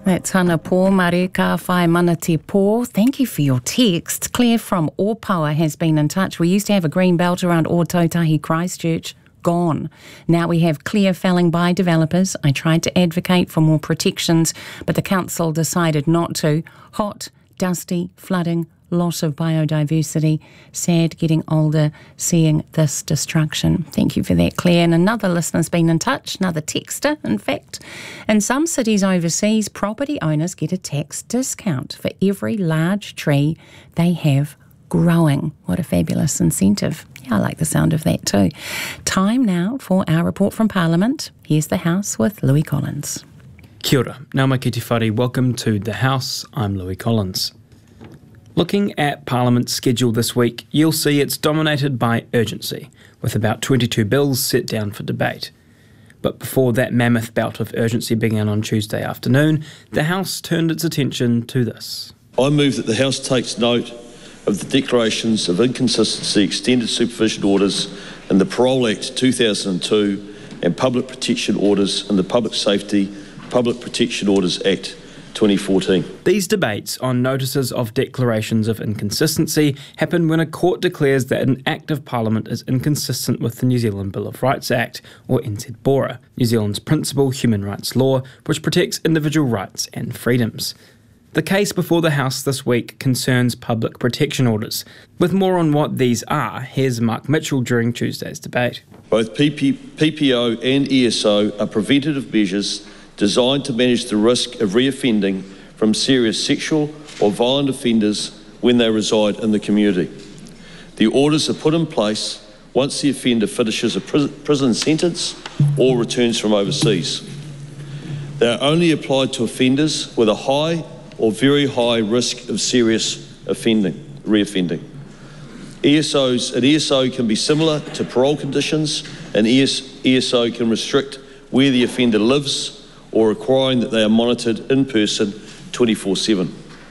That's Hana Pō, Marika Whai Manati Pō. Thank you for your text. Claire from Ōpaua has been in touch. We used to have a green belt around Ōtautahi Christchurch. Gone. Now we have clear felling by developers. I tried to advocate for more protections, but the council decided not to. Hot, dusty, flooding, loss of biodiversity. Sad getting older, seeing this destruction. Thank you for that, Claire. And another listener's been in touch, another texter, in fact. In some cities overseas, property owners get a tax discount for every large tree they have growing. What a fabulous incentive. Yeah, I like the sound of that too. Time now for our report from Parliament. Here's the House with Louis Collins. Kia ora. Nau mai ki te whare. Welcome to the House. I'm Louis Collins. Looking at Parliament's schedule this week, you'll see it's dominated by urgency, with about 22 bills set down for debate. But before that mammoth bout of urgency began on Tuesday afternoon, the House turned its attention to this. I move that the House takes note of the declarations of inconsistency, extended supervision orders in the Parole Act 2002 and public protection orders in the Public Safety Public Protection Orders Act 2014. These debates on notices of declarations of inconsistency happen when a court declares that an Act of Parliament is inconsistent with the New Zealand Bill of Rights Act, or NZ-BORA, New Zealand's principal human rights law, which protects individual rights and freedoms. The case before the House this week concerns public protection orders. With more on what these are, here's Mark Mitchell during Tuesday's debate. Both PPO and ESO are preventative measures designed to manage the risk of reoffending from serious sexual or violent offenders when they reside in the community. The orders are put in place once the offender finishes a prison sentence or returns from overseas. They are only applied to offenders with a high or very high risk of serious reoffending. An ESO can be similar to parole conditions. An ESO can restrict where the offender lives or requiring that they are monitored in person 24/7.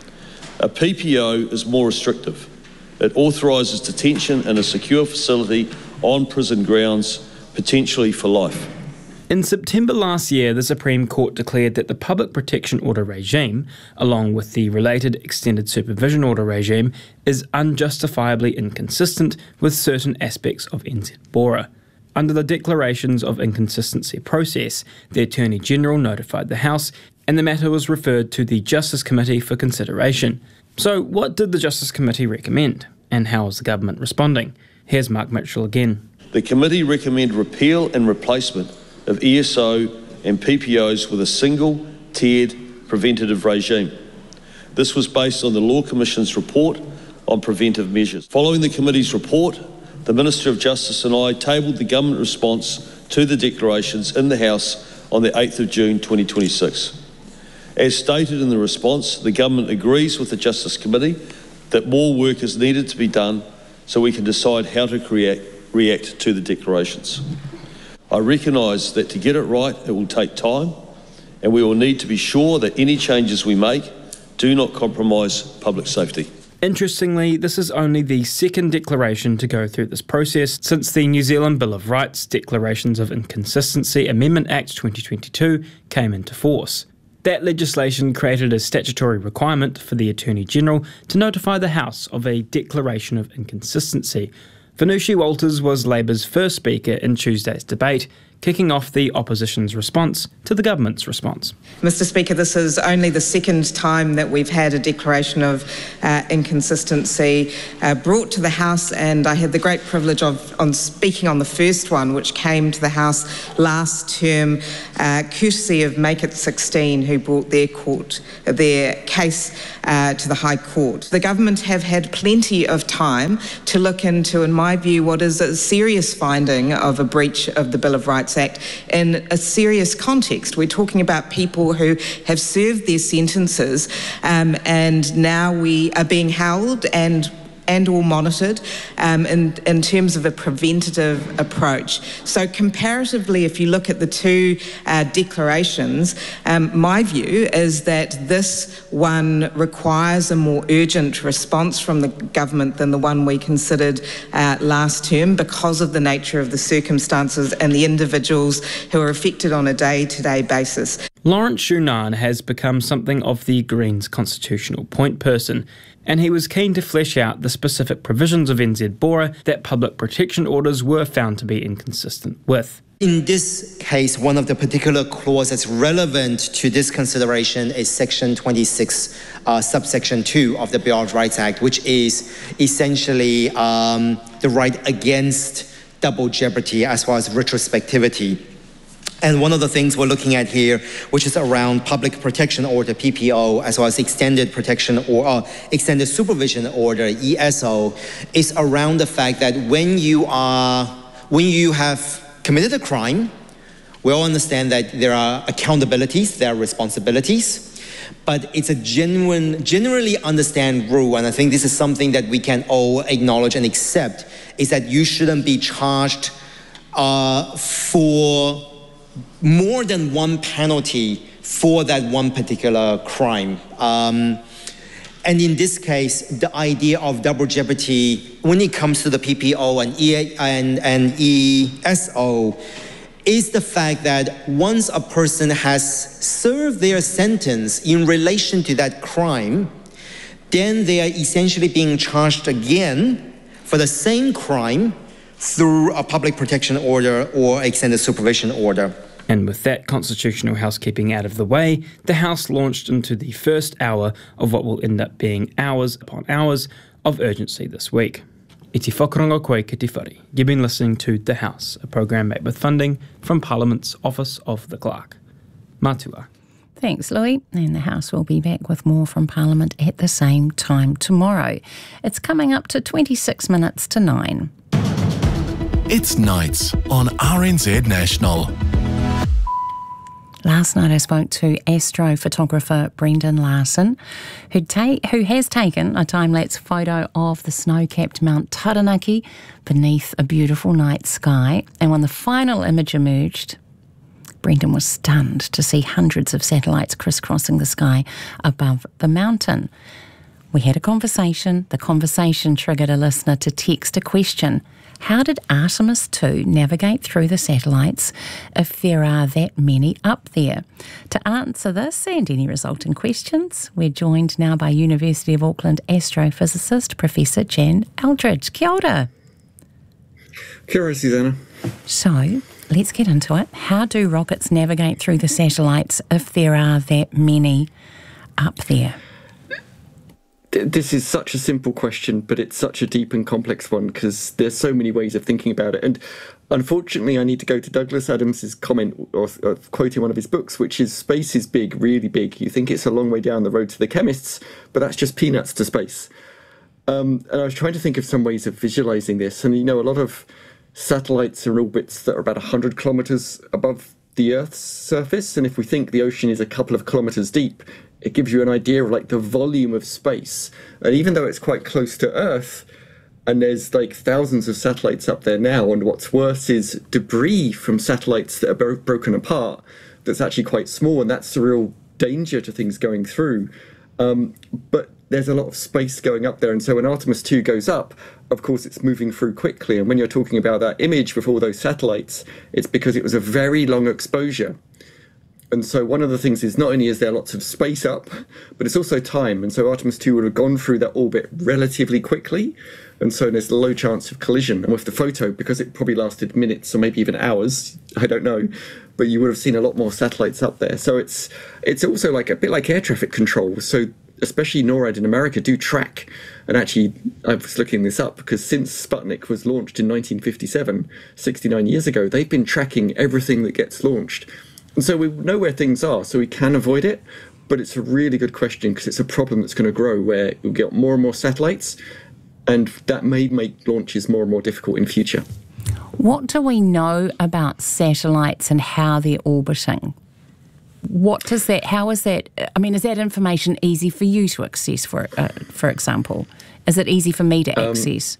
A PPO is more restrictive. It authorises detention in a secure facility on prison grounds, potentially for life. In September last year, the Supreme Court declared that the public protection order regime, along with the related extended supervision order regime, is unjustifiably inconsistent with certain aspects of NZ-BORA. Under the declarations of inconsistency process, the Attorney-General notified the House and the matter was referred to the Justice Committee for consideration. So what did the Justice Committee recommend? And how is the government responding? Here's Mark Mitchell again. The committee recommended repeal and replacement of ESO and PPOs with a single tiered preventative regime. This was based on the Law Commission's report on preventive measures. Following the committee's report, the Minister of Justice and I tabled the government response to the declarations in the House on the 8th of June 2026. As stated in the response, the government agrees with the Justice Committee that more work is needed to be done so we can decide how to react to the declarations. I recognise that to get it right, it will take time, and we will need to be sure that any changes we make do not compromise public safety. Interestingly, this is only the second declaration to go through this process since the New Zealand Bill of Rights Declarations of Inconsistency Amendment Act 2022 came into force. That legislation created a statutory requirement for the Attorney-General to notify the House of a declaration of inconsistency. Venushi Walters was Labour's first speaker in Tuesday's debate, kicking off the opposition's response to the government's response. Mr Speaker, this is only the second time that we've had a declaration of inconsistency brought to the House, and I had the great privilege of speaking on the first one, which came to the House last term, courtesy of Make It 16, who brought their case to the High Court. The government have had plenty of time to look into, in my view, what is a serious finding of a breach of the Bill of Rights Act in a serious context. We're talking about people who have served their sentences and now we are being held and or monitored in terms of a preventative approach. So comparatively, if you look at the two declarations, my view is that this one requires a more urgent response from the government than the one we considered last term because of the nature of the circumstances and the individuals who are affected on a day-to-day basis. Lawrence Shunan has become something of the Greens' constitutional point person, and he was keen to flesh out the specific provisions of NZ Bora that public protection orders were found to be inconsistent with. In this case, one of the particular clauses that's relevant to this consideration is Section 26, subsection 2 of the Bill of Rights Act, which is essentially the right against double jeopardy as well as retrospectivity. And one of the things we're looking at here, which is around public protection order, PPO, as well as extended protection or extended supervision order, ESO, is around the fact that when you have committed a crime, we all understand that there are accountabilities, there are responsibilities, but it's a generally understand rule, and I think this is something that we can all acknowledge and accept, is that you shouldn't be charged for more than one penalty for that one particular crime. And in this case, the idea of double jeopardy, when it comes to the PPO and ESO, is the fact that once a person has served their sentence in relation to that crime, then they are essentially being charged again for the same crime through a public protection order or extended supervision order. And with that constitutional housekeeping out of the way, the House launched into the first hour of what will end up being hours upon hours of urgency this week. I te whakarongo koe ki te whare. You've been listening to The House, a programme made with funding from Parliament's Office of the Clerk. Matua. Thanks, Louis. And the House will be back with more from Parliament at the same time tomorrow. It's coming up to 26 minutes to 9. It's Nights on RNZ National. Last night I spoke to astrophotographer Brendan Larson, who has taken a time-lapse photo of the snow-capped Mount Taranaki beneath a beautiful night sky. And when the final image emerged, Brendan was stunned to see hundreds of satellites crisscrossing the sky above the mountain. We had a conversation. The conversation triggered a listener to text a question. How did Artemis 2 navigate through the satellites if there are that many up there? To answer this and any resulting questions, we're joined now by University of Auckland astrophysicist Professor Jan Eldridge. Kia ora. Kia ora, Susanna. So, let's get into it. How do rockets navigate through the satellites if there are that many up there? This is such a simple question, but it's such a deep and complex one because there's so many ways of thinking about it. And unfortunately, I need to go to Douglas Adams's comment, or quoting one of his books, which is space is big, really big. You think it's a long way down the road to the chemists, but that's just peanuts to space. And I was trying to think of some ways of visualizing this. And, a lot of satellites are in orbits that are about 100 kilometers above the Earth's surface. And if we think the ocean is a couple of kilometers deep, it gives you an idea of the volume of space. And even though it's quite close to Earth, and there's thousands of satellites up there now, and what's worse is debris from satellites that are broken apart that's actually quite small, and that's the real danger to things going through. But there's a lot of space going up there, and so when Artemis 2 goes up, of course it's moving through quickly, and when you're talking about that image with all those satellites, it's because it was a very long exposure. And so one of the things is not only is there lots of space up, but it's also time. And so Artemis 2 would have gone through that orbit relatively quickly. And so there's a low chance of collision. And with the photo, because it probably lasted minutes or maybe even hours, I don't know, but you would have seen a lot more satellites up there. So it's also a bit like air traffic control. So especially NORAD in America do track. And actually, I was looking this up because since Sputnik was launched in 1957, 69 years ago, they've been tracking everything that gets launched. And so we know where things are, so we can avoid it, but it's a really good question because it's a problem that's going to grow where we'll get more and more satellites, and that may make launches more and more difficult in future. What do we know about satellites and how they're orbiting? How is that, is that information easy for you to access, for example? Is it easy for me to access?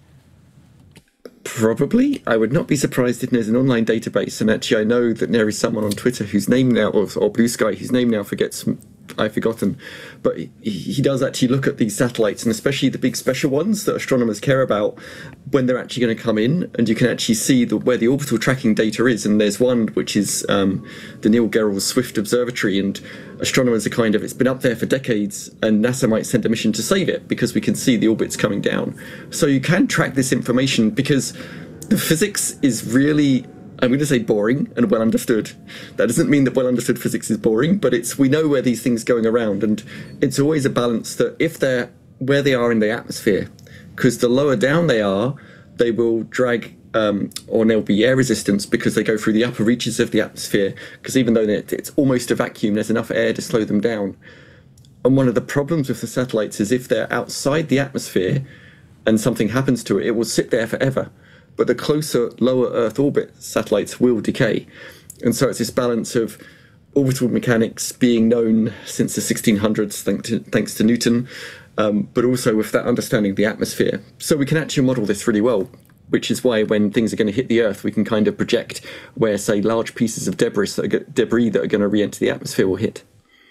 Probably. I would not be surprised if there's an online database. And actually, I know that there is someone on Twitter whose name now, or Blue Sky, whose name now I've forgotten. But he does actually look at these satellites, and especially the big special ones that astronomers care about, when they're actually going to come in, and you can actually see where the orbital tracking data is. And there's one which is the Neil Gehrels Swift Observatory, and astronomers are it's been up there for decades, and NASA might send a mission to save it because we can see the orbits coming down. So you can track this information because the physics is really, I'm going to say, boring and well understood. That doesn't mean that well understood physics is boring, but we know where these things are going around, and it's always a balance that if they're where they are in the atmosphere, because the lower down they are, they will drag or there'll be air resistance because they go through the upper reaches of the atmosphere, because even though it's almost a vacuum, there's enough air to slow them down. And one of the problems with the satellites is if they're outside the atmosphere and something happens to it, it will sit there forever. But the closer, lower Earth orbit satellites will decay. And so it's this balance of orbital mechanics being known since the 1600s, thanks to Newton, but also with that understanding of the atmosphere. So we can actually model this really well, which is why when things are going to hit the Earth, we can kind of project where, say, large pieces of debris that are going to re-enter the atmosphere will hit.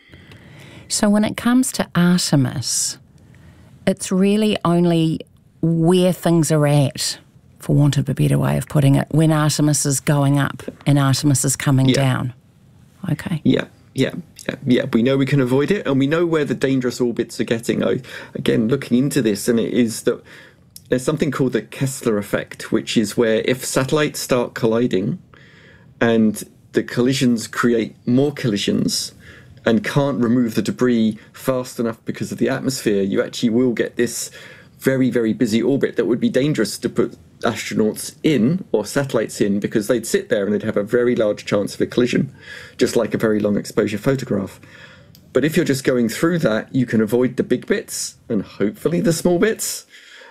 So when it comes to Artemis, it's really only where things are at, for want of a better way of putting it, when Artemis is going up and Artemis is coming down. Okay. Yeah. We know we can avoid it, and we know where the dangerous orbits are getting. Again, looking into this, and it is that there's something called the Kessler effect, which is where if satellites start colliding and the collisions create more collisions and can't remove the debris fast enough because of the atmosphere, you actually will get this very, very busy orbit that would be dangerous to put astronauts in or satellites in, because they'd sit there and they'd have a very large chance of a collision, just like a very long exposure photograph. But if you're just going through that, you can avoid the big bits and hopefully the small bits.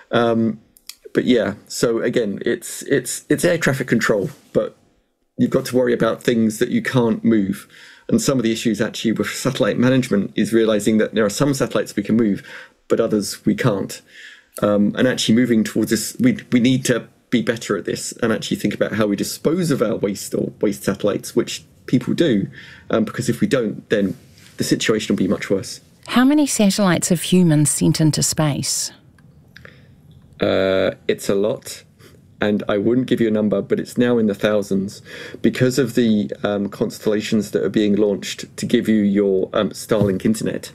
But yeah, so again, it's air traffic control, but you've got to worry about things that you can't move. And some of the issues actually with satellite management is realizing that there are some satellites we can move, but others we can't. And actually moving towards this, we need to be better at this and actually think about how we dispose of our waste satellites, which people do, because if we don't, then the situation will be much worse. How many satellites have humans sent into space? It's a lot, and I wouldn't give you a number, but it's now in the thousands because of the constellations that are being launched to give you your Starlink internet.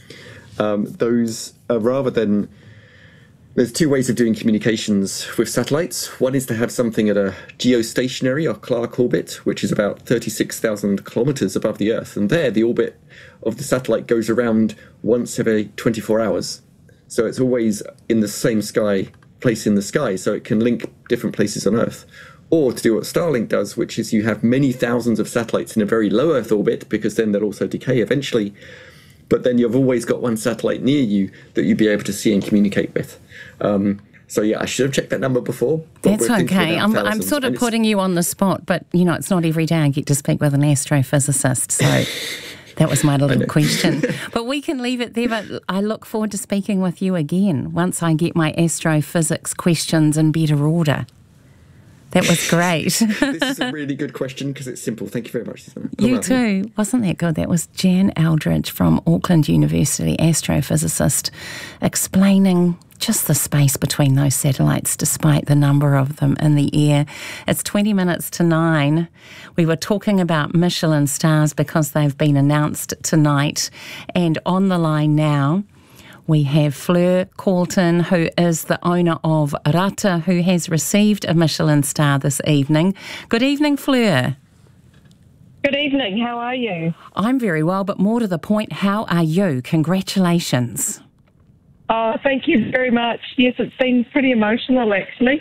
Those are rather than... There's two ways of doing communications with satellites. One is to have something at a geostationary or Clark orbit, which is about 36,000 kilometers above the Earth. And there, the orbit of the satellite goes around once every 24 hours. So it's always in the same place in the sky, so it can link different places on Earth. Or to do what Starlink does, which is you have many thousands of satellites in a very low Earth orbit, because then they'll also decay eventually. But then you've always got one satellite near you that you'd be able to see and communicate with. So yeah, I should have checked that number before. That's okay. I'm sort of putting you on the spot, but it's not every day I get to speak with an astrophysicist, so that was my little question. But we can leave it there, but I look forward to speaking with you again once I get my astrophysics questions in better order. That was great. This is a really good question because it's simple. Thank you very much, Susanna. You too. Wasn't that good? That was Jan Eldridge from Auckland University, astrophysicist, explaining just the space between those satellites despite the number of them in the air. It's 20 minutes to 9. We were talking about Michelin stars because they've been announced tonight. And on the line now, we have Fleur Calton, who is the owner of Rata, who has received a Michelin star this evening. Good evening, Fleur. Good evening. How are you? I'm very well, but more to the point, how are you? Congratulations. Oh, thank you very much. Yes, it's been pretty emotional, actually.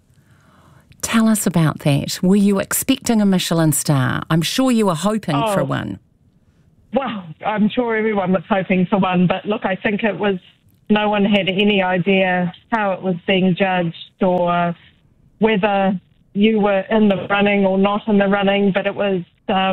Tell us about that. Were you expecting a Michelin star? I'm sure you were hoping for one. Well, I'm sure everyone was hoping for one, but look, I think no one had any idea how it was being judged or whether you were in the running or not in the running, but it was,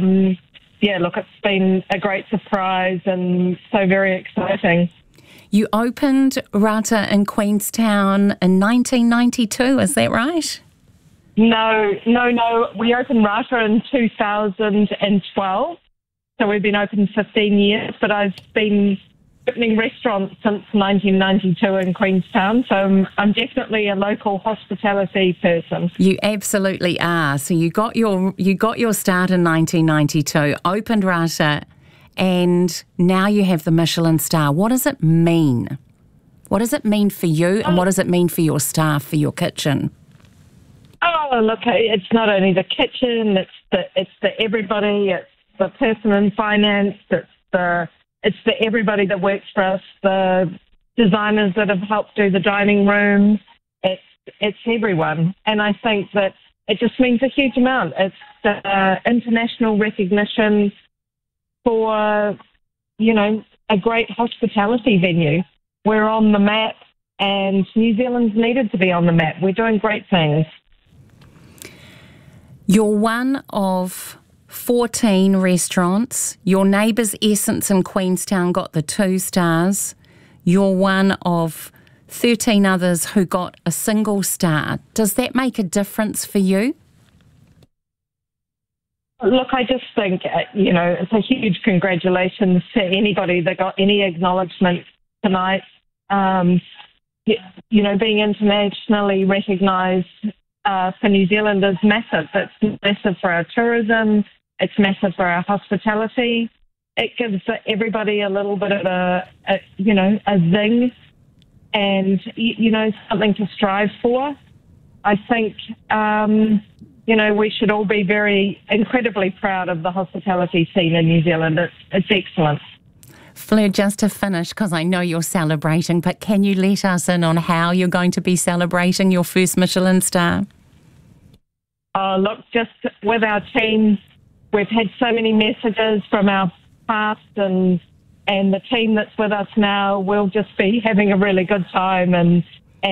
it's been a great surprise and so very exciting. You opened Rata in Queenstown in 1992, is that right? No. We opened Rata in 2012. So we've been open 15 years, but I've been opening restaurants since 1992 in Queenstown, so I'm definitely a local hospitality person. You absolutely are. So you got your start in 1992, opened Rata, and now you have the Michelin star. What does it mean? What does it mean for you, and what does it mean for your staff, for your kitchen? Oh, look, it's not only the kitchen, it's the everybody, it's the person in finance, it's the everybody that works for us, the designers that have helped do the dining room. It's everyone. And I think that it just means a huge amount. It's the international recognition for, a great hospitality venue. We're on the map, and New Zealand's needed to be on the map. We're doing great things. You're one of 14 restaurants. Your neighbours Essence in Queenstown got the 2 stars. You're one of 13 others who got a single star. Does that make a difference for you? Look, I just think, it's a huge congratulations to anybody that got any acknowledgement tonight. Being internationally recognised for New Zealand is massive. It's massive for our tourism. It's massive for our hospitality. It gives everybody a little bit of a zing and, something to strive for. I think, we should all be incredibly proud of the hospitality scene in New Zealand. It's excellent. Fleur, just to finish, because I know you're celebrating, but can you let us in on how you're going to be celebrating your first Michelin star? Look, just with our team, we've had so many messages from our past and the team that's with us now. We'll just be having a really good time and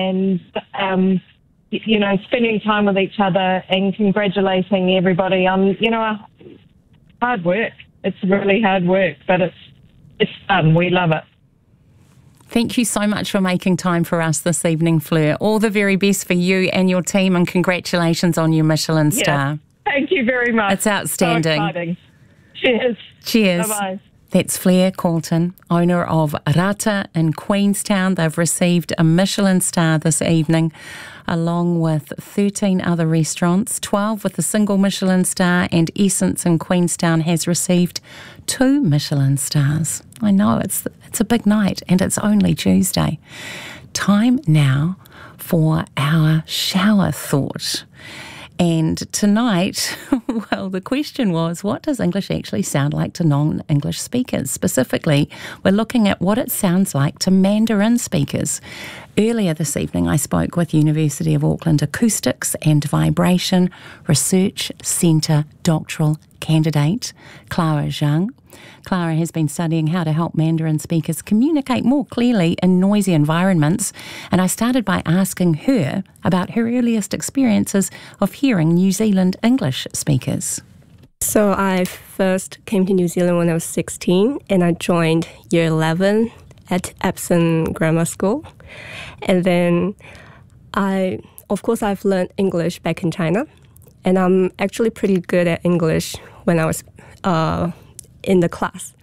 spending time with each other and congratulating everybody on, our hard work. It's really hard work, but it's fun. We love it. Thank you so much for making time for us this evening, Fleur. All the very best for you and your team, and congratulations on your Michelin star. Thank you very much. It's outstanding. So exciting. Cheers. Cheers. Bye-bye. That's Fleur Colton, owner of Rata in Queenstown. They've received a Michelin star this evening, along with 13 other restaurants, 12 with a single Michelin star, and Essence in Queenstown has received 2 Michelin stars. I know, it's a big night, and it's only Tuesday. Time now for our shower thought. And tonight, well, the question was, what does English actually sound like to non-English speakers? Specifically, we're looking at what it sounds like to Mandarin speakers. Earlier this evening, I spoke with University of Auckland Acoustics and Vibration Research Centre doctoral candidate, Clara Zhang. Clara has been studying how to help Mandarin speakers communicate more clearly in noisy environments, and I started by asking her about her earliest experiences of hearing New Zealand English speakers. So I first came to New Zealand when I was 16, and I joined year 11 at Epsom Grammar School. And then I've learned English back in China, and I'm actually pretty good at English when I was in the class.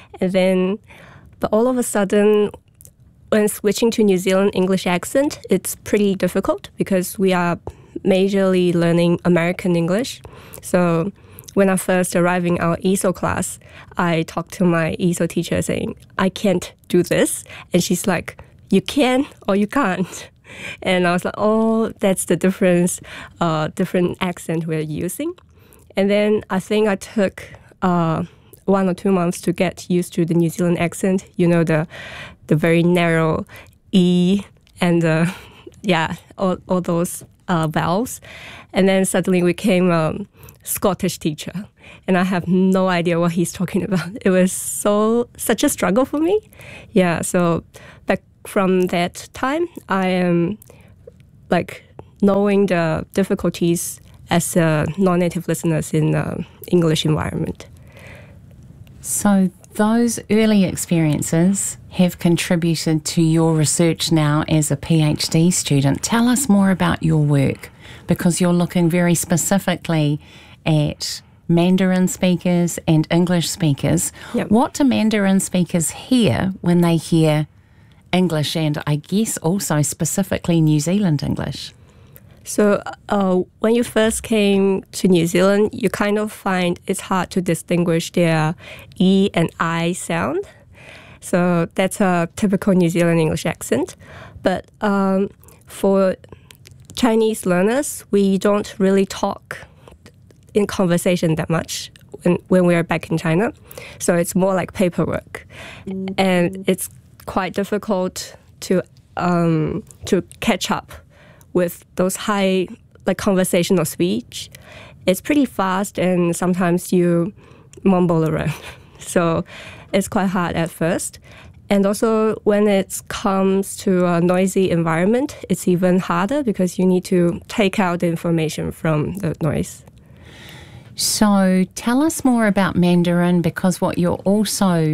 But all of a sudden, when switching to New Zealand English accent, it's pretty difficult because we are majorly learning American English. So when I first arrived in our ESO class, I talked to my ESO teacher saying, I can't do this. And she's like, you can or you can't. And I was like, oh, that's the difference, different accent we're using. And then I think I took 1 or 2 months to get used to the New Zealand accent, the very narrow E and all those vowels. And then suddenly we became a Scottish teacher, and I have no idea what he's talking about. It was such a struggle for me. Yeah, so back from that time, I am knowing the difficulties as non-native listeners in the English environment. So those early experiences have contributed to your research now as a PhD student. Tell us more about your work, because you're looking very specifically at Mandarin speakers and English speakers. Yep. What do Mandarin speakers hear when they hear English, and I guess also specifically New Zealand English? So when you first came to New Zealand, you kind of find it's hard to distinguish their E and I sound. So that's a typical New Zealand English accent. But for Chinese learners, we don't really talk in conversation that much when we are back in China. So it's more like paperwork. And it's quite difficult to catch up with those high conversational speech. It's pretty fast, and sometimes you mumble around. So it's quite hard at first. And also when it comes to a noisy environment, it's even harder because you need to take out the information from the noise. So tell us more about Mandarin, because what you're also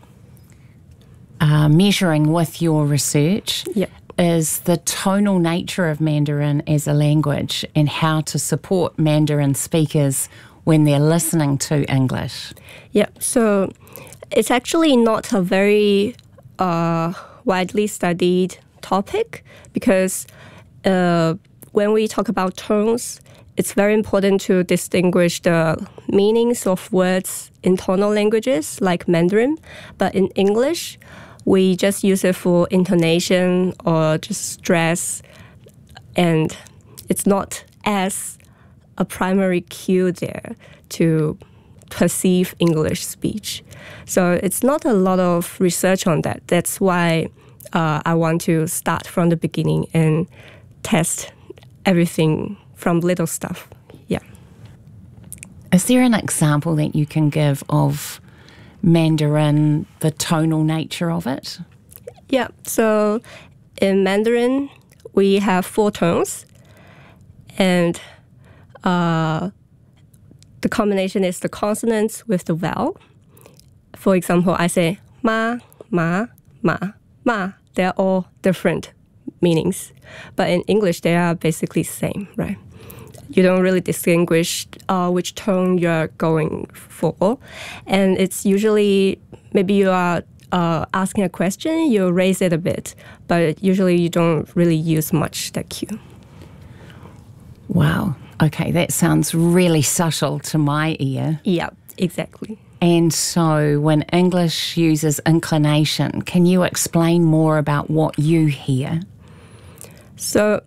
measuring with your research is the tonal nature of Mandarin as a language and how to support Mandarin speakers when they're listening to English. Yeah, so it's actually not a very widely studied topic, because when we talk about tones, it's very important to distinguish the meanings of words in tonal languages like Mandarin. But in English, we just use it for intonation or just stress, and it's not as a primary cue there to perceive English speech. So it's not a lot of research on that. That's why I want to start from the beginning and test everything from little stuff. Yeah. Is there an example that you can give of Mandarin, the tonal nature of it? Yeah, so in Mandarin, we have 4 tones, and the combination is the consonants with the vowel. For example, I say ma, ma, ma, ma. They're all different meanings. But in English, they are basically the same, right? You don't really distinguish which tone you're going for. And it's usually, maybe you are asking a question, you raise it a bit. But usually you don't really use much that cue. Wow. Okay, that sounds really subtle to my ear. Yeah, exactly. And so when English uses inclination, can you explain more about what you hear? So,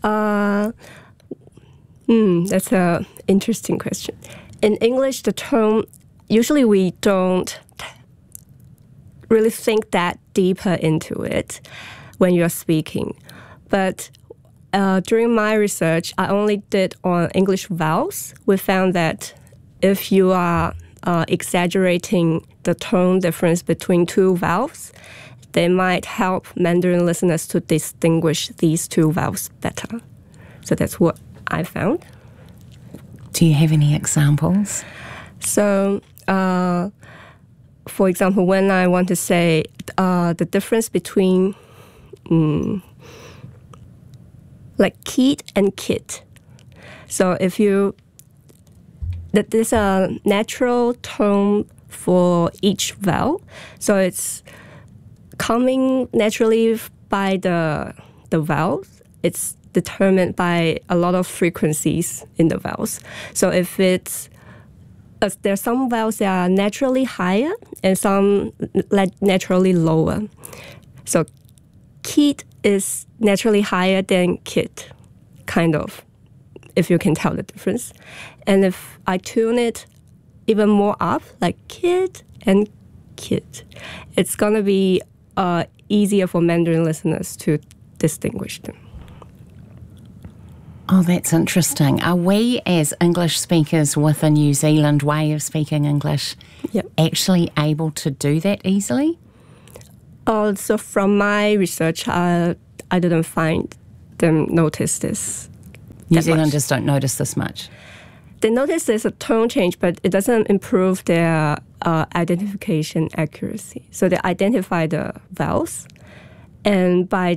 that's an interesting question. In English, the tone, usually we don't really think that deeper into it when you're speaking. But during my research, I only did on English vowels. We found that if you are exaggerating the tone difference between 2 vowels, they might help Mandarin listeners to distinguish these 2 vowels better. So that's what I found. Do you have any examples? So, for example, when I want to say the difference between like kid and kid. So if there's a natural tone for each vowel. So it's coming naturally by the vowels. It's determined by a lot of frequencies in the vowels. So if there's some vowels that are naturally higher and some naturally lower. So kid is naturally higher than kid, kind of, if you can tell the difference. And if I tune it even more up, like kid and kid, it's going to be easier for Mandarin listeners to distinguish them. Oh, that's interesting. Are we, as English speakers with a New Zealand way of speaking English, actually able to do that easily? So from my research, I didn't find them notice this. New Zealanders don't notice this much. They notice there's a tone change, but it doesn't improve their identification accuracy. So they identify the vowels, and by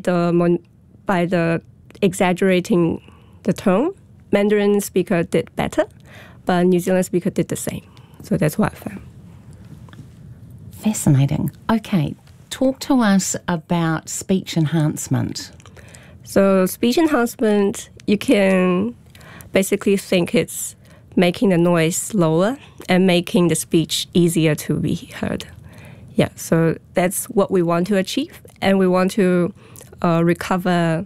the exaggerating the tone, Mandarin speaker did better. but New Zealand speaker did the same. So that's what I found. Fascinating. Okay, talk to us about speech enhancement. So speech enhancement, you can basically think it's making the noise lower and making the speech easier to be heard. Yeah, so that's what we want to achieve, and we want to recover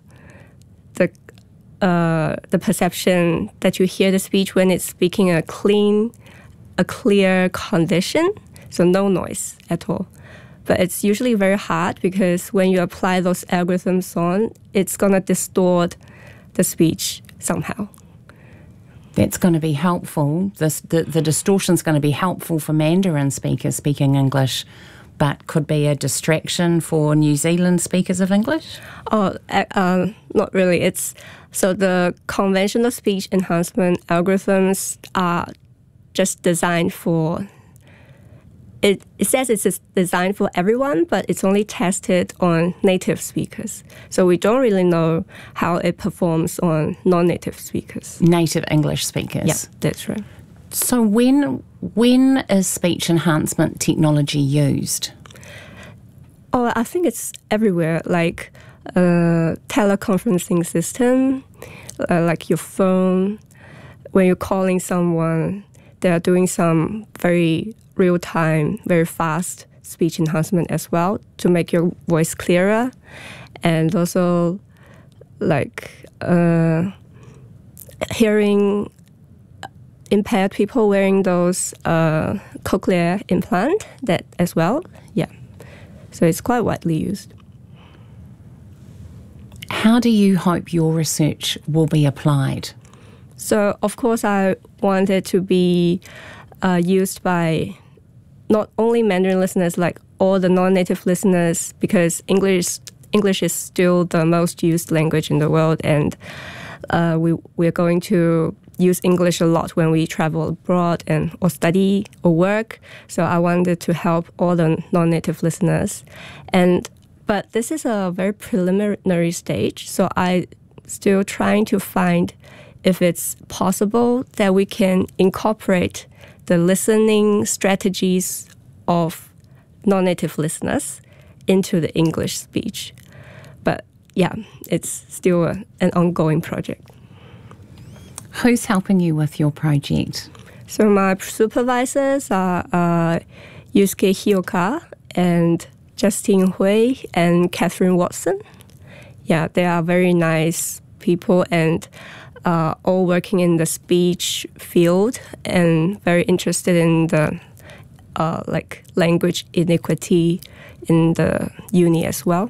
the perception that you hear the speech when it's speaking a clear condition, so no noise at all. But it's usually very hard because when you apply those algorithms on, it's going to distort the speech somehow. That's going to be helpful. The distortion's going to be helpful for Mandarin speakers speaking English, but could be a distraction for New Zealand speakers of English? Not really. So the conventional speech enhancement algorithms are just designed for... It says it's designed for everyone, but it's only tested on native speakers. So we don't really know how it performs on non-native speakers. Native English speakers? Yeah, that's right. So when is speech enhancement technology used? Oh, I think it's everywhere, like teleconferencing system, like your phone. When you're calling someone, they are doing some very real-time, very fast speech enhancement as well to make your voice clearer. And also, like, hearing impaired people wearing those cochlear implant that as well. Yeah. So it's quite widely used. How do you hope your research will be applied? So, of course, I want it to be used by not only Mandarin listeners, like all the non-native listeners, because English is still the most used language in the world, and we're going to use English a lot when we travel abroad or study or work. So I wanted to help all the non-native listeners. But this is a very preliminary stage, so I still trying to find if it's possible that we can incorporate the listening strategies of non-native listeners into the English speech. But yeah, it's still an ongoing project. Who's helping you with your project? So my supervisors are Yusuke Hioka and Justine Hui and Catherine Watson. Yeah, they are very nice people and all working in the speech field and very interested in the like language inequity in the uni as well.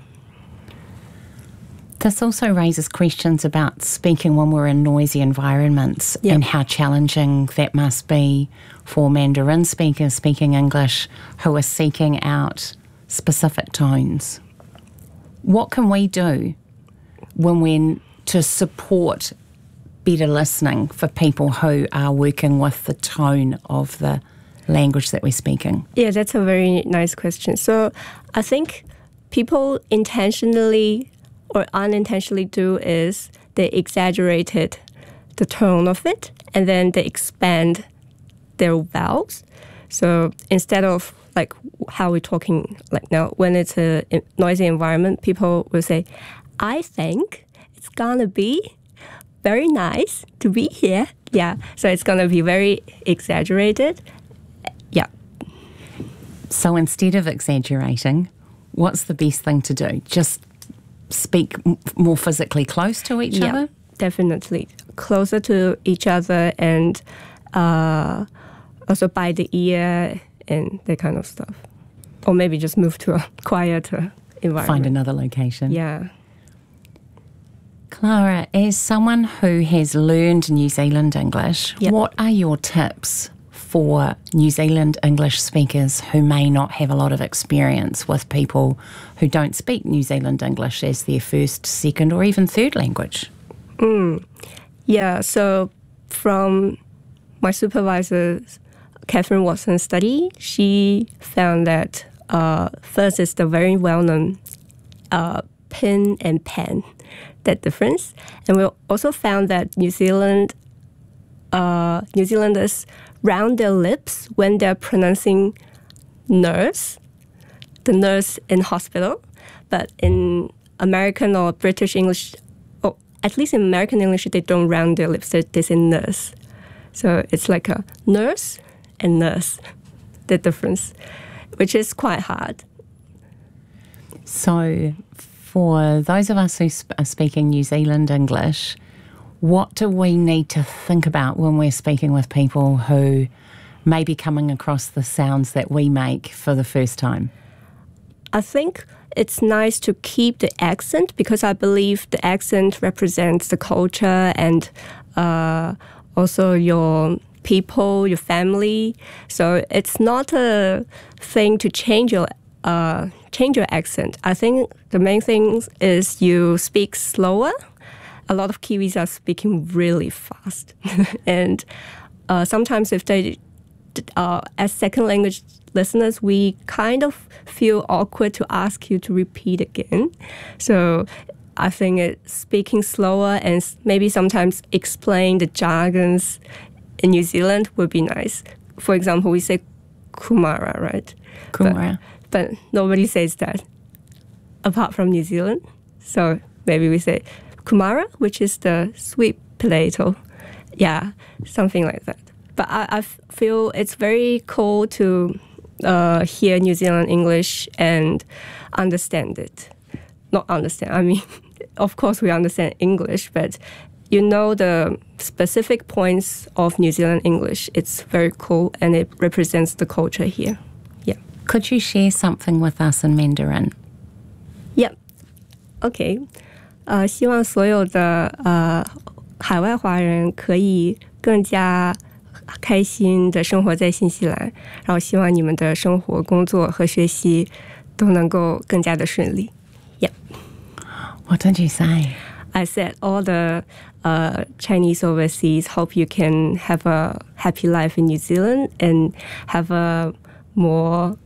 This also raises questions about speaking when we're in noisy environments and how challenging that must be for Mandarin speakers speaking English who are seeking out specific tones. What can we do to support better listening for people who are working with the tone of the language that we're speaking? Yeah, that's a very nice question. So I think people intentionally or unintentionally do is they exaggerated the tone of it and then they expand their vowels. So instead of like how we're talking like now, when it's a noisy environment, people will say, I think it's gonna be very nice to be here. Yeah, so it's gonna be very exaggerated. Yeah. So instead of exaggerating, what's the best thing to do? Just speak more physically close to each other? Definitely. Closer to each other and also by the ear and that kind of stuff. Or maybe just move to a quieter environment. Find another location. Yeah. Clara, as someone who has learned New Zealand English, what are your tips for New Zealand English speakers who may not have a lot of experience with people who don't speak New Zealand English as their first, second, or even third language? Yeah, so from my supervisor's Catherine Watson study, she found that first is the very well-known pin and pen, that difference. And we also found that New Zealand New Zealanders round their lips when they're pronouncing nurse, the nurse in hospital. But in American or British English, or at least in American English, they don't round their lips, they say nurse. So it's like a nurse and nurse, the difference, which is quite hard. So for those of us who are speaking New Zealand English, what do we need to think about when we're speaking with people who may be coming across the sounds that we make for the first time? I think it's nice to keep the accent because I believe the accent represents the culture and also your people, your family. So it's not a thing to change your accent. I think the main thing is you speak slower. A lot of Kiwis are speaking really fast. And sometimes if they as second language listeners, we kind of feel awkward to ask you to repeat again. So I think speaking slower and maybe sometimes explain the jargons in New Zealand would be nice. For example, we say kumara, right? Kumara. But nobody says that apart from New Zealand. So maybe we say kumara, which is the sweet potato. Yeah, something like that. But I feel it's very cool to hear New Zealand English and understand it. Not understand, I mean, of course we understand English, but you know the specific points of New Zealand English. It's very cool and it represents the culture here. Yeah. Could you share something with us in Mandarin? Yeah. Okay. 希望所有的海外华人可以更加开心的生活在新西兰，然后希望你们的生活、工作和学习都能够更加的顺利。Yeah. What did you say? I said all the Chinese overseas hope you can have a happy life in New Zealand and have a more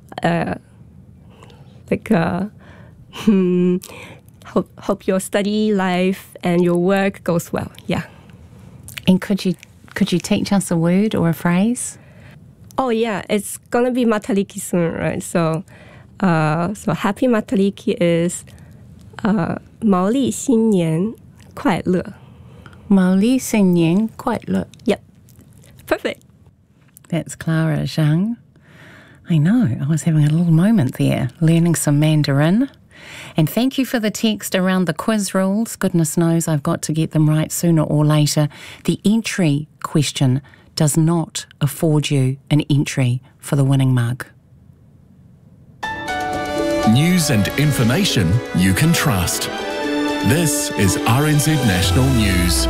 hope your study life and your work goes well. Yeah. And could you teach us a word or a phrase? Oh yeah, it's gonna be Matariki soon, right? So happy Matariki is 毛利新年快乐. 毛利新年快乐. Yep. Perfect. That's Clara Zhang. I know, I was having a little moment there, learning some Mandarin. And thank you for the text around the quiz rules. Goodness knows I've got to get them right sooner or later. The entry question does not afford you an entry for the winning mug. News and information you can trust. This is RNZ National News.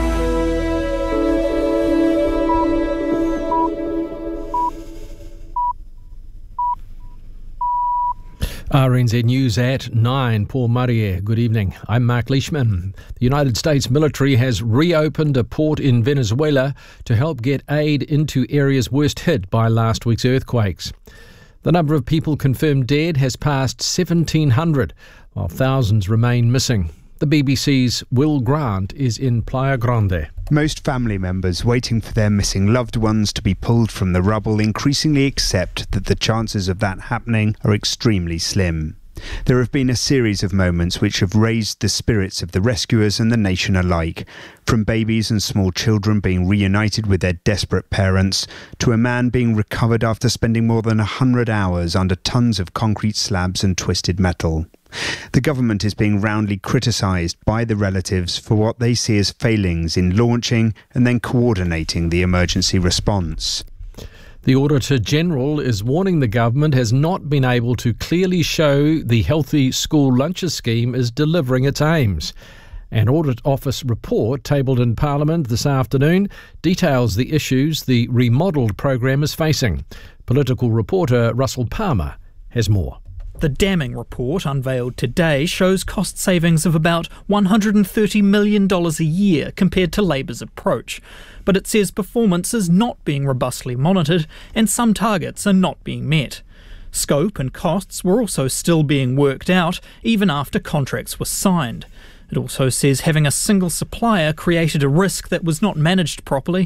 RNZ News at 9. Paul Marie, good evening. I'm Mark Leishman. The United States military has reopened a port in Venezuela to help get aid into areas worst hit by last week's earthquakes. The number of people confirmed dead has passed 1,700, while thousands remain missing. The BBC's Will Grant is in Playa Grande. Most family members waiting for their missing loved ones to be pulled from the rubble increasingly accept that the chances of that happening are extremely slim. There have been a series of moments which have raised the spirits of the rescuers and the nation alike, from babies and small children being reunited with their desperate parents, to a man being recovered after spending more than 100 hours under tons of concrete slabs and twisted metal. The government is being roundly criticised by the relatives for what they see as failings in launching and then coordinating the emergency response. The Auditor General is warning the government has not been able to clearly show the Healthy School Lunches scheme is delivering its aims. An Audit Office report tabled in Parliament this afternoon details the issues the remodelled program is facing. Political reporter Russell Palmer has more. The damning report unveiled today shows cost savings of about $130 million a year compared to Labour's approach. But it says performance is not being robustly monitored and some targets are not being met. Scope and costs were also still being worked out even after contracts were signed. It also says having a single supplier created a risk that was not managed properly,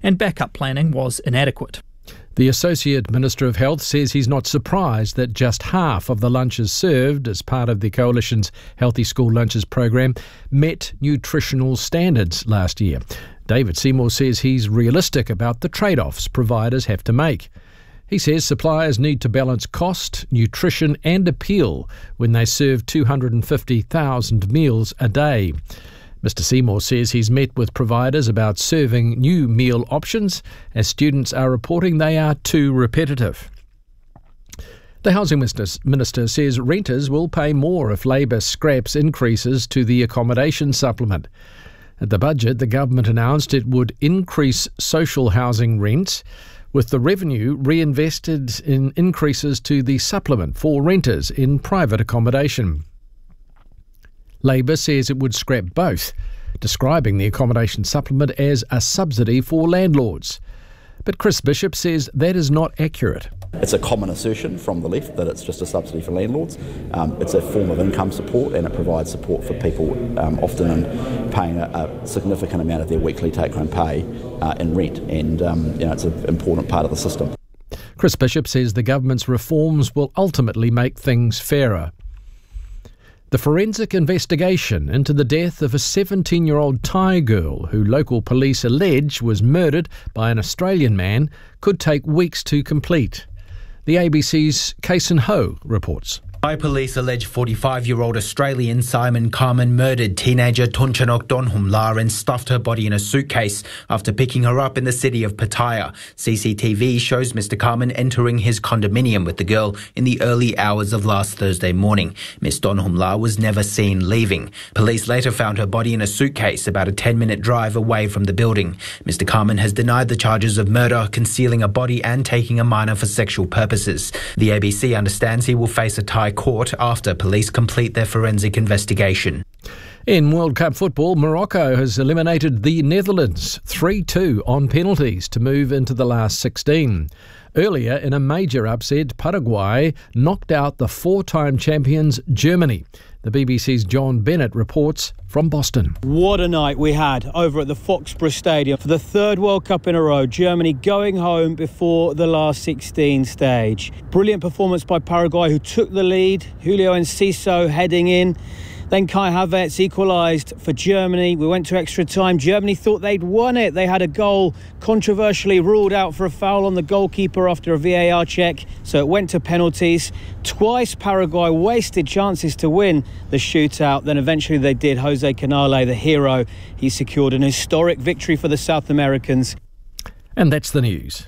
and backup planning was inadequate. The Associate Minister of Health says he's not surprised that just half of the lunches served as part of the Coalition's Healthy School Lunches program met nutritional standards last year. David Seymour says he's realistic about the trade-offs providers have to make. He says suppliers need to balance cost, nutrition and appeal when they serve 250,000 meals a day. Mr Seymour says he's met with providers about serving new meal options, as students are reporting they are too repetitive. The Housing Minister says renters will pay more if Labor scraps increases to the accommodation supplement. At the budget, the government announced it would increase social housing rents, with the revenue reinvested in increases to the supplement for renters in private accommodation. Labor says it would scrap both, describing the accommodation supplement as a subsidy for landlords. But Chris Bishop says that is not accurate. It's a common assertion from the left that it's just a subsidy for landlords. It's a form of income support, and it provides support for people often in paying a significant amount of their weekly take-home pay in rent, and it's an important part of the system. Chris Bishop says the government's reforms will ultimately make things fairer. The forensic investigation into the death of a 17-year-old Thai girl who local police allege was murdered by an Australian man could take weeks to complete. The ABC's Kason Ho reports. Thai police allege 45-year-old Australian Simon Carmen murdered teenager Tunchanok Donhumla and stuffed her body in a suitcase after picking her up in the city of Pattaya. CCTV shows Mr. Carmen entering his condominium with the girl in the early hours of last Thursday morning. Ms. Donhumla was never seen leaving. Police later found her body in a suitcase about a 10-minute drive away from the building. Mr. Carmen has denied the charges of murder, concealing a body and taking a minor for sexual purposes. The ABC understands he will face a Thai court after police complete their forensic investigation. In World Cup football, Morocco has eliminated the Netherlands 3-2 on penalties to move into the last 16. Earlier, in a major upset, Paraguay knocked out the four-time champions Germany. The BBC's John Bennett reports from Boston. What a night we had over at the Foxborough Stadium for the third World Cup in a row. Germany going home before the last 16 stage. Brilliant performance by Paraguay, who took the lead. Julio Enciso heading in. Then Kai Havertz equalised for Germany. We went to extra time. Germany thought they'd won it. They had a goal controversially ruled out for a foul on the goalkeeper after a VAR check, so it went to penalties. Twice Paraguay wasted chances to win the shootout. Then eventually they did. Jose Canale, the hero, he secured an historic victory for the South Americans. And that's the news.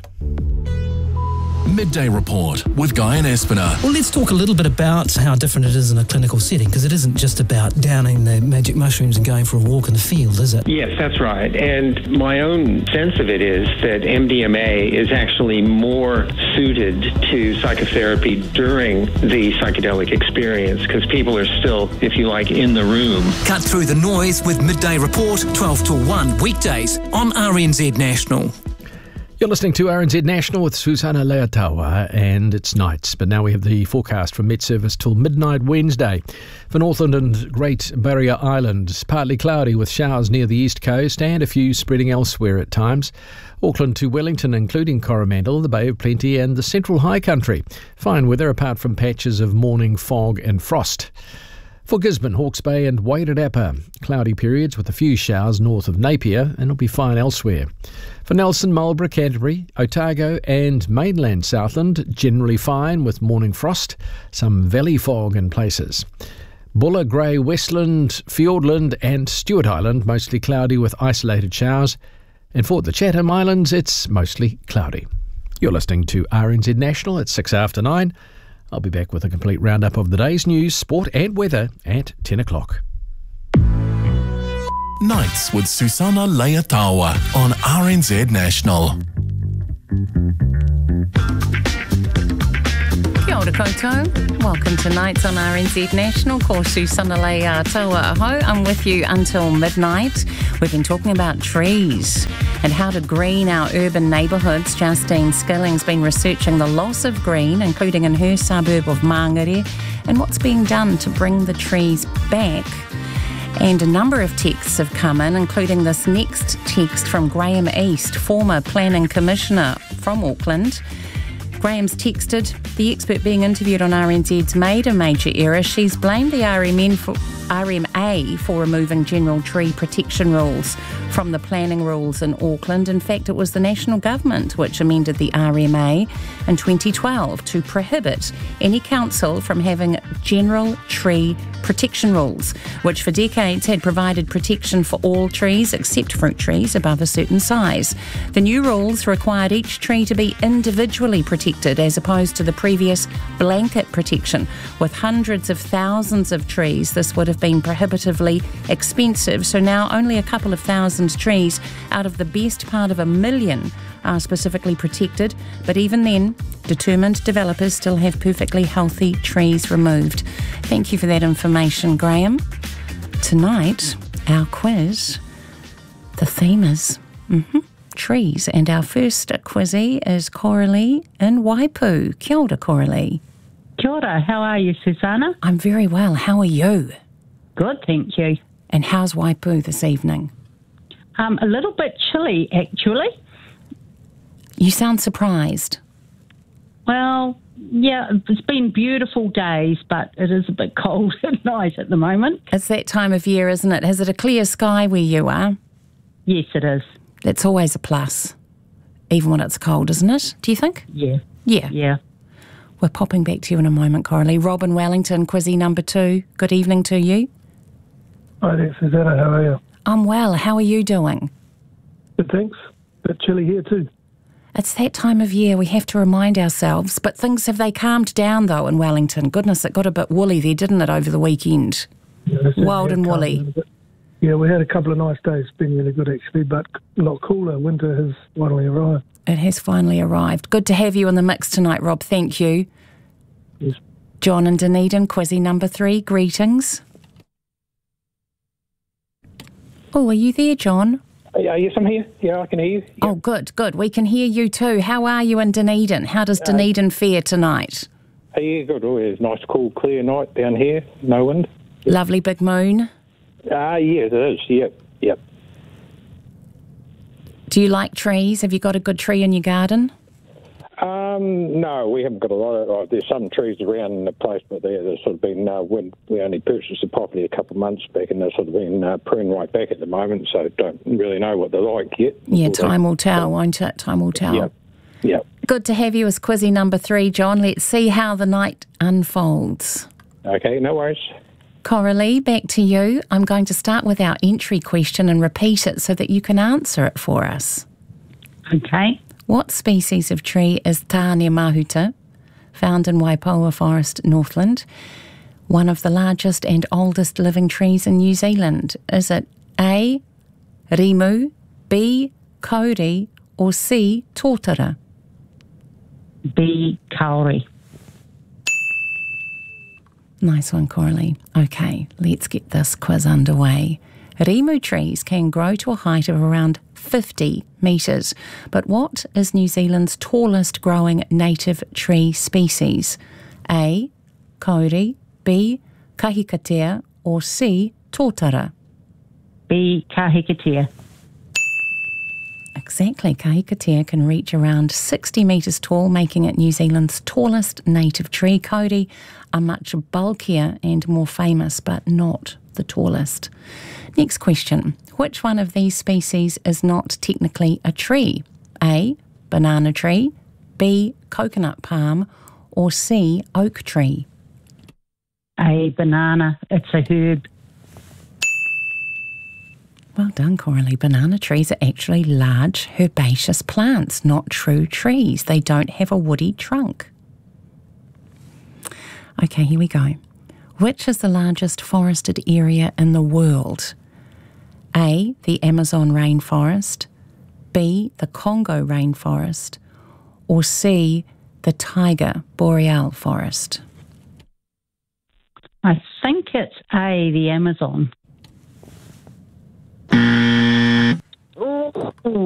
Midday Report with Guy and Espiner. Well, let's talk a little bit about how different it is in a clinical setting, because it isn't just about downing the magic mushrooms and going for a walk in the field, is it? Yes, that's right. And my own sense of it is that MDMA is actually more suited to psychotherapy during the psychedelic experience, because people are still, if you like, in the room. Cut through the noise with Midday Report, 12 to 1, weekdays on RNZ National. You're listening to RNZ National with Susana Leotawa, and it's nights. But now we have the forecast from Met Service till midnight Wednesday. For Northland and Great Barrier Island, partly cloudy with showers near the east coast and a few spreading elsewhere at times. Auckland to Wellington, including Coromandel, the Bay of Plenty and the Central High Country. Fine weather apart from patches of morning fog and frost. For Gisborne, Hawke's Bay and Wairarapa, cloudy periods with a few showers north of Napier, and it'll be fine elsewhere. For Nelson, Marlborough, Canterbury, Otago and mainland Southland, generally fine with morning frost, some valley fog in places. Buller, Grey, Westland, Fiordland and Stewart Island, mostly cloudy with isolated showers. And for the Chatham Islands, it's mostly cloudy. You're listening to RNZ National at 6 after 9. I'll be back with a complete roundup of the day's news, sport and weather at 10 o'clock. Nights with Susana Leotawa on RNZ National. Kia ora koutou. Welcome to Nights on RNZ National. Ko Susana Leotawa aho. I'm with you until midnight. We've been talking about trees and how to green our urban neighbourhoods. Justine Skilling's been researching the loss of green, including in her suburb of Mangere, and what's being done to bring the trees back. And a number of texts have come in, including this next text from Graham East, former Planning Commissioner from Auckland. Graham's texted, the expert being interviewed on RNZ's made a major error. She's blamed the RMA for removing general tree protection rules from the planning rules in Auckland. In fact, it was the national government which amended the RMA in 2012 to prohibit any council from having general tree protection rules, which for decades had provided protection for all trees except fruit trees above a certain size. The new rules required each tree to be individually protected as opposed to the previous blanket protection. With hundreds of thousands of trees, this would have been prohibitively expensive, so now only a couple of thousand trees out of the best part of 1 million are specifically protected, but even then, determined developers still have perfectly healthy trees removed. Thank you for that information, Graham. Tonight, our quiz, the theme is trees, and our first quizzee is Coralie in Waipu. Kia ora, Coralie. Kia ora, how are you, Susanna? I'm very well. How are you? Good, thank you. And how's Waipu this evening? A little bit chilly, actually. You sound surprised. Well, yeah, it's been beautiful days, but it is a bit cold at night at the moment. It's that time of year, isn't it? Is it a clear sky where you are? Yes, it is. That's always a plus, even when it's cold, isn't it? Do you think? Yeah. Yeah. Yeah. We're popping back to you in a moment, Coralie. Robin Wellington, Quizzy number 2. Good evening to you. Hi there, Susanna. How are you? I'm well. How are you doing? Good, thanks. Bit chilly here too. It's that time of year, we have to remind ourselves. But things, have they calmed down, though, in Wellington? Goodness, it got a bit woolly there, didn't it, over the weekend? Yeah, wild and woolly. Yeah, we had a couple of nice days. It's been really good, actually, but a lot cooler. Winter has finally arrived. It has finally arrived. Good to have you in the mix tonight, Rob. Thank you. Yes. John in Dunedin, Quizzy number 3. Greetings. Oh, are you there, John? Yes, I'm here. Yeah, I can hear you. Yeah. Oh, good, good. We can hear you too. How are you in Dunedin? How does Dunedin fare tonight? Yeah, good. Oh, it's a nice, cool, clear night down here. No wind. Yep. Lovely big moon? Yeah, it is. Yep. Do you like trees? Have you got a good tree in your garden? No, we haven't got a lot of. There's some trees around the place, but they've sort of been. We only purchased the property a couple of months back, and they've sort of been pruned right back at the moment. So don't really know what they're like yet. Yeah, time will tell, won't it? Time will tell. Yep. Good to have you as Quizzy number 3, John. Let's see how the night unfolds. Okay, no worries. Coralie, back to you. I'm going to start with our entry question and repeat it so that you can answer it for us. Okay. What species of tree is Tāne Mahuta, found in Waipoua Forest, Northland, one of the largest and oldest living trees in New Zealand? Is it A, Rimu, B, Kauri, or C, Tōtara? B, Kauri. Nice one, Coralie. Okay, let's get this quiz underway. Rimu trees can grow to a height of around 50 metres. But what is New Zealand's tallest growing native tree species? A, Kauri, B, Kahikatea, or C, Tōtara? B, Kahikatea. Exactly. Kahikatea can reach around 60 metres tall, making it New Zealand's tallest native tree. Kauri are much bulkier and more famous, but not the tallest. Next question. Which one of these species is not technically a tree? A, banana tree, B, coconut palm, or C, oak tree? A, banana. It's a herb. Well done, Coralie. Banana trees are actually large herbaceous plants, not true trees. They don't have a woody trunk. Okay, here we go. Which is the largest forested area in the world? A, the Amazon rainforest, B, the Congo rainforest, or C, the Tiger boreal forest? I think it's A, the Amazon.